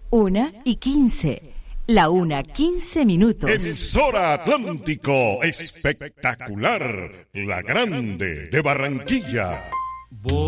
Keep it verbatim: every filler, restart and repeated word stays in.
Una y quince. La una, quince minutos. Emisora Atlántico, espectacular, la grande de Barranquilla.